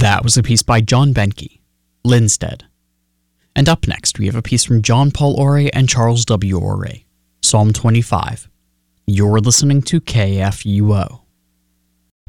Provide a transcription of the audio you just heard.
That was a piece by John Benke, Linstead. And up next, we have a piece from John Paul Orre and Charles W. Orre, Psalm 25. You're listening to KFUO.